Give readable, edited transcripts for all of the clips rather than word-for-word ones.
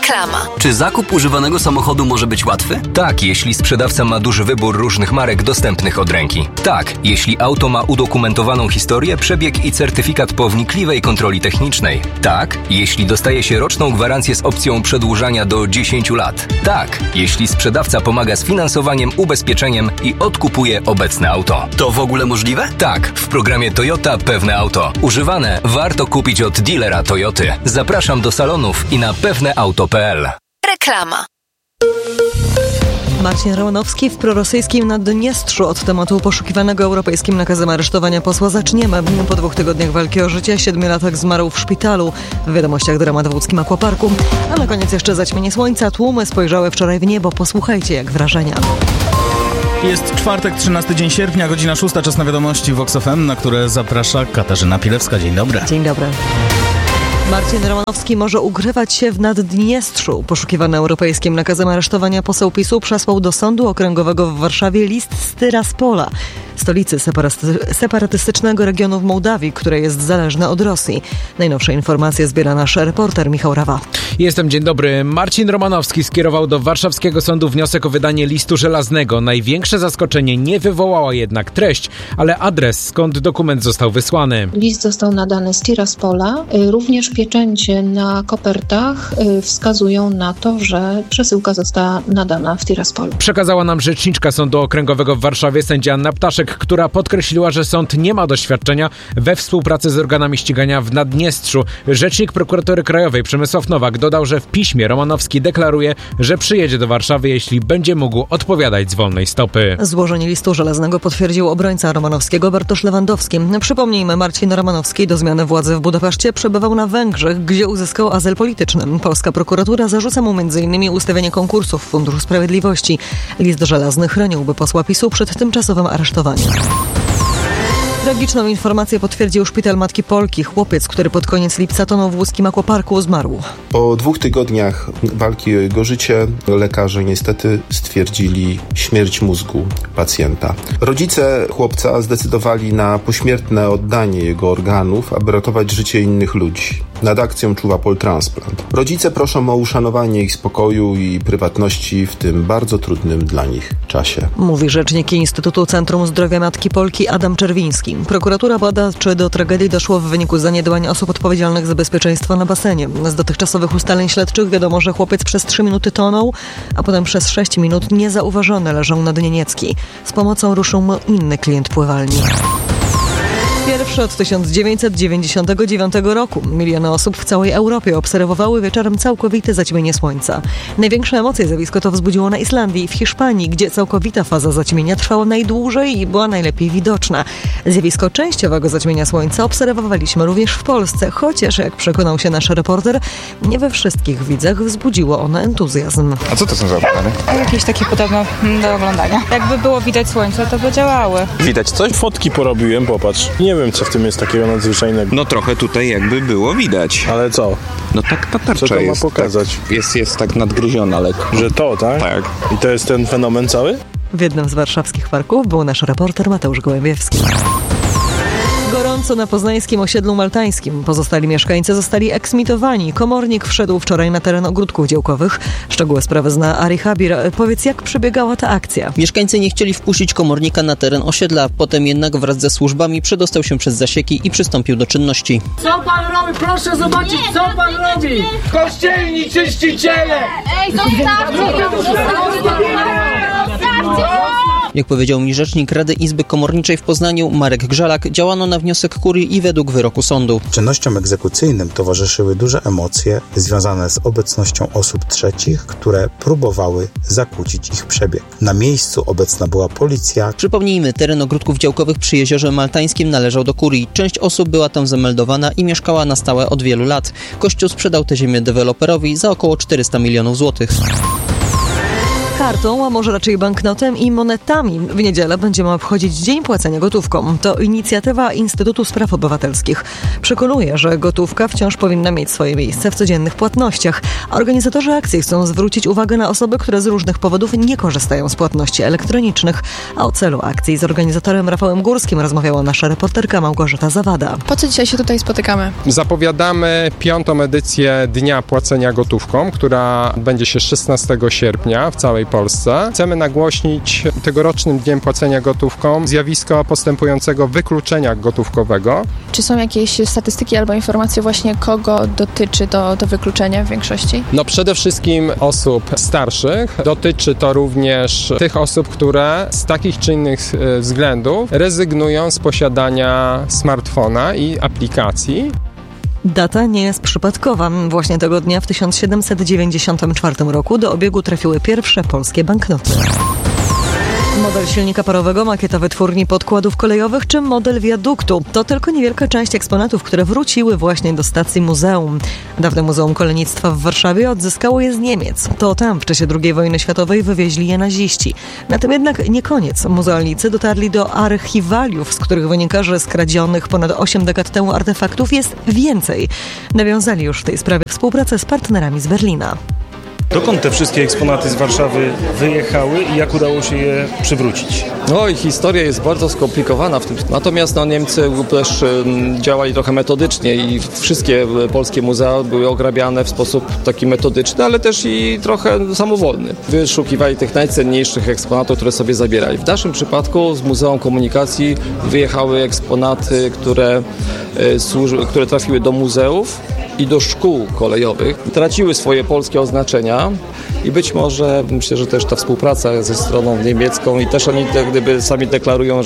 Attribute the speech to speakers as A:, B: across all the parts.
A: Reklama.
B: Czy zakup używanego samochodu może być łatwy?
C: Tak, jeśli sprzedawca ma duży wybór różnych marek dostępnych od ręki. Tak, jeśli auto ma udokumentowaną historię, przebieg i certyfikat po wnikliwej kontroli technicznej. Tak, jeśli dostaje się roczną gwarancję z opcją przedłużania do 10 lat. Tak, jeśli sprzedawca pomaga z finansowaniem, ubezpieczeniem i odkupuje obecne auto.
B: To w ogóle możliwe?
C: Tak, w programie Toyota Pewne Auto. Używane warto kupić od dealera Toyoty. Zapraszam do salonów i na pewneauto.pl.
A: Reklama.
D: Marcin Romanowski w prorosyjskim Naddniestrzu. Od tematu poszukiwanego europejskim nakazem aresztowania posła zaczniemy. Po 2 tygodniach walki o życie 7-latek zmarł w szpitalu. W wiadomościach dramat w łódzkim Aquaparku. A na koniec jeszcze zaćmienie słońca. Tłumy spojrzały wczoraj w niebo. Posłuchajcie, jak wrażenia.
E: Jest czwartek, 13 dzień sierpnia, godzina 6, czas na wiadomości Vox FM, na które zaprasza Katarzyna Pilewska. Dzień dobry.
D: Dzień dobry. Marcin Romanowski może ukrywać się w Naddniestrzu. Poszukiwany europejskim nakazem aresztowania poseł PiS-u przesłał do Sądu Okręgowego w Warszawie list z Tyraspola, stolicy separatystycznego regionu w Mołdawii, które jest zależne od Rosji. Najnowsze informacje zbiera nasz reporter Michał Rawa.
F: Dzień dobry. Marcin Romanowski skierował do warszawskiego sądu wniosek o wydanie listu żelaznego. Największe zaskoczenie nie wywołała jednak treść, ale adres, skąd dokument został wysłany.
G: List został nadany z Tiraspola. Również pieczęcie na kopertach wskazują na to, że przesyłka została nadana w Tiraspolu.
F: Przekazała nam rzeczniczka Sądu Okręgowego w Warszawie sędzia Anna Ptaszek, która podkreśliła, że sąd nie ma doświadczenia we współpracy z organami ścigania w Naddniestrzu. Rzecznik Prokuratury Krajowej Przemysław Nowak dodał, że w piśmie Romanowski deklaruje, że przyjedzie do Warszawy, jeśli będzie mógł odpowiadać z wolnej stopy.
D: Złożenie listu żelaznego potwierdził obrońca Romanowskiego Bartosz Lewandowski. Przypomnijmy, Marcin Romanowski do zmiany władzy w Budapeszcie przebywał na Węgrzech, gdzie uzyskał azyl polityczny. Polska prokuratura zarzuca mu m.in. ustawienie konkursów w Funduszu Sprawiedliwości. List żelazny chroniłby posła PiS-u przed tymczasowym aresztowaniem. Tragiczną informację potwierdził szpital Matki Polki. Chłopiec, który pod koniec lipca tonął w łódzkim Aquaparku, zmarł.
H: Po 2 tygodniach walki o jego życie lekarze niestety stwierdzili śmierć mózgu pacjenta. Rodzice chłopca zdecydowali na pośmiertne oddanie jego organów, aby ratować życie innych ludzi. Nad akcją czuwa Poltransplant. Rodzice proszą o uszanowanie ich spokoju i prywatności w tym bardzo trudnym dla nich czasie.
D: Mówi rzecznik Instytutu Centrum Zdrowia Matki Polki Adam Czerwiński. Prokuratura bada, czy do tragedii doszło w wyniku zaniedbania osób odpowiedzialnych za bezpieczeństwo na basenie. Z dotychczasowych ustaleń śledczych wiadomo, że chłopiec przez 3 minuty tonął, a potem przez 6 minut niezauważony leżał na dnie Niecki. Z pomocą ruszył mu inny klient pływalni. Pierwszy od 1999 roku. Miliony osób w całej Europie obserwowały wieczorem całkowite zaćmienie słońca. Największe emocje zjawisko to wzbudziło na Islandii i w Hiszpanii, gdzie całkowita faza zaćmienia trwała najdłużej i była najlepiej widoczna. Zjawisko częściowego zaćmienia słońca obserwowaliśmy również w Polsce, chociaż, jak przekonał się nasz reporter, nie we wszystkich widzach wzbudziło ono entuzjazm.
I: A co to są za okulary?
J: Jakieś takie podobno do oglądania. Jakby było widać słońce, to by działały.
I: Widać coś?
K: Fotki porobiłem, popatrz. Nie wiem, co w tym jest takiego nadzwyczajnego.
I: No trochę tutaj jakby było widać.
K: Ale co?
I: No tak ta tarcza
K: co to
I: jest.
K: Ma pokazać?
I: Tak, jest tak nadgryziona lekko.
K: Że to, tak?
I: Tak.
K: I to jest ten fenomen cały?
D: W jednym z warszawskich parków był nasz reporter Mateusz Gołębiewski. Gorąco na poznańskim osiedlu maltańskim. Pozostali mieszkańcy zostali eksmitowani. Komornik wszedł wczoraj na teren ogródków działkowych. Szczegóły sprawy zna Ari Habir. Powiedz, jak przebiegała ta akcja?
L: Mieszkańcy nie chcieli wpuścić komornika na teren osiedla. Potem jednak wraz ze służbami przedostał się przez zasieki i przystąpił do czynności.
M: Co pan robi? Proszę zobaczyć, co pan robi! Kościelni czyściciele!
N: Ej, zostawcie!
L: Jak powiedział mi rzecznik Rady Izby Komorniczej w Poznaniu Marek Grzalak, działano na wniosek kurii i według wyroku sądu.
O: Czynnościom egzekucyjnym towarzyszyły duże emocje związane z obecnością osób trzecich, które próbowały zakłócić ich przebieg. Na miejscu obecna była policja.
L: Przypomnijmy, teren ogródków działkowych przy Jeziorze Maltańskim należał do kurii. Część osób była tam zameldowana i mieszkała na stałe od wielu lat. Kościół sprzedał tę ziemię deweloperowi za około 400 milionów złotych.
D: Kartą, a może raczej banknotem i monetami w niedzielę będziemy obchodzić Dzień Płacenia Gotówką. To inicjatywa Instytutu Spraw Obywatelskich. Przekonuje, że gotówka wciąż powinna mieć swoje miejsce w codziennych płatnościach. Organizatorzy akcji chcą zwrócić uwagę na osoby, które z różnych powodów nie korzystają z płatności elektronicznych. A o celu akcji z organizatorem Rafałem Górskim rozmawiała nasza reporterka Małgorzata Zawada.
A: Po co dzisiaj się tutaj spotykamy?
P: Zapowiadamy 5. edycję Dnia Płacenia Gotówką, która będzie się 16 sierpnia w całej Polsce. Chcemy nagłośnić tegorocznym Dniem Płacenia Gotówką zjawisko postępującego wykluczenia gotówkowego.
A: Czy są jakieś statystyki albo informacje właśnie kogo dotyczy to wykluczenie w większości?
P: No przede wszystkim osób starszych. Dotyczy to również tych osób, które z takich czy innych względów rezygnują z posiadania smartfona i aplikacji.
D: Data nie jest przypadkowa. Właśnie tego dnia w 1794 roku do obiegu trafiły pierwsze polskie banknoty. Model silnika parowego, makieta wytwórni podkładów kolejowych czy model wiaduktu. To tylko niewielka część eksponatów, które wróciły właśnie do stacji muzeum. Dawne Muzeum Kolejnictwa w Warszawie odzyskało je z Niemiec. To tam w czasie II wojny światowej wywieźli je naziści. Na tym jednak nie koniec. Muzealnicy dotarli do archiwaliów, z których wynika, że skradzionych ponad 8 dekad temu artefaktów jest więcej. Nawiązali już w tej sprawie współpracę z partnerami z Berlina.
K: Dokąd te wszystkie eksponaty z Warszawy wyjechały i jak udało się je przywrócić?
Q: Oj, historia jest bardzo skomplikowana w tym. Natomiast Niemcy też działali trochę metodycznie i wszystkie polskie muzea były ograbiane w sposób taki metodyczny, ale też i trochę samowolny. Wyszukiwali tych najcenniejszych eksponatów, które sobie zabierali. W naszym przypadku z Muzeum Komunikacji wyjechały eksponaty, które trafiły do muzeów i do szkół kolejowych. Traciły swoje polskie oznaczenia i być może, myślę, że też ta współpraca ze stroną niemiecką i też oni gdyby sami deklarują,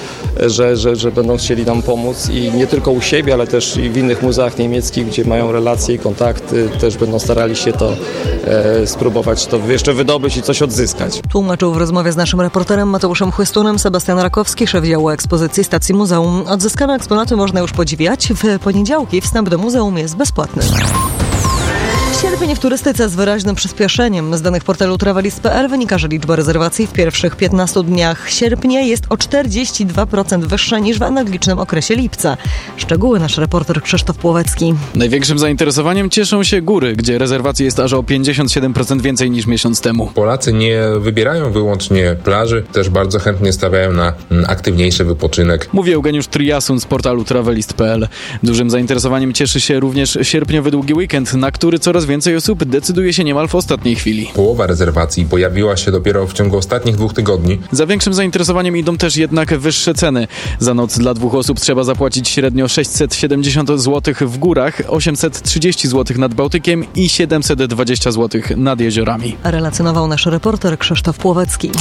Q: że będą chcieli nam pomóc i nie tylko u siebie, ale też i w innych muzeach niemieckich, gdzie mają relacje i kontakty, też będą starali się to spróbować to jeszcze wydobyć i coś odzyskać.
D: Tłumaczył w rozmowie z naszym reporterem Mateuszem Chłystunem Sebastian Rakowski, szef działu ekspozycji stacji muzeum. Odzyskane eksponaty można już podziwiać. W poniedziałki wstęp do muzeum jest bezpłatny. Sierpień w turystyce z wyraźnym przyspieszeniem. Z danych portalu Travelist.pl wynika, że liczba rezerwacji w pierwszych 15 dniach sierpnia jest o 42% wyższa niż w analogicznym okresie lipca. Szczegóły nasz reporter Krzysztof Płowecki.
R: Największym zainteresowaniem cieszą się góry, gdzie rezerwacji jest aż o 57% więcej niż miesiąc temu.
S: Polacy nie wybierają wyłącznie plaży, też bardzo chętnie stawiają na aktywniejszy wypoczynek.
R: Mówi Eugeniusz Triasun z portalu Travelist.pl. Dużym zainteresowaniem cieszy się również sierpniowy długi weekend, na który coraz więcej osób decyduje się niemal w ostatniej chwili.
S: Połowa rezerwacji pojawiła się dopiero w ciągu ostatnich 2 tygodni.
R: Za większym zainteresowaniem idą też jednak wyższe ceny. Za noc dla 2 osób trzeba zapłacić średnio 670 zł w górach, 830 zł nad Bałtykiem i 720 zł nad jeziorami.
D: Relacjonował nasz reporter Krzysztof Płowecki.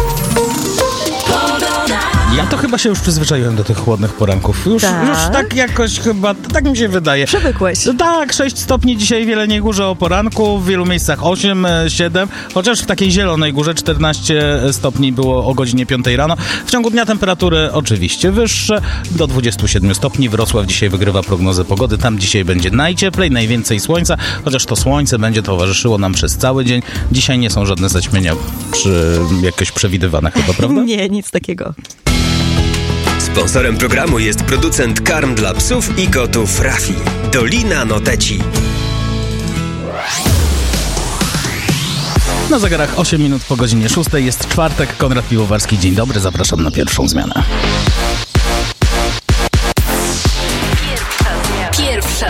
E: Ja to chyba się już przyzwyczaiłem do tych chłodnych poranków. Już tak jakoś chyba, tak mi się wydaje.
D: Przywykłeś.
E: No tak, 6 stopni dzisiaj w Jeleniej Górze o poranku, w wielu miejscach 8, 7, chociaż w takiej Zielonej Górze 14 stopni było o godzinie 5 rano. W ciągu dnia temperatury oczywiście wyższe, do 27 stopni. Wrocław dzisiaj wygrywa prognozę pogody, tam dzisiaj będzie najcieplej, najwięcej słońca, chociaż to słońce będzie towarzyszyło nam przez cały dzień. Dzisiaj nie są żadne zaćmienia jakieś przewidywane chyba, prawda?
D: Nie, nic takiego.
T: Sponsorem programu jest producent karm dla psów i kotów Rafi. Dolina Noteci.
E: Na zegarach 8 minut po godzinie 6 jest czwartek. Konrad Piwowarski, dzień dobry, zapraszam na pierwszą zmianę.